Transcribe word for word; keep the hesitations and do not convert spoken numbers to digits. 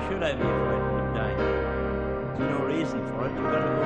should I be frightened of dying? There's no reason for it. You've got to go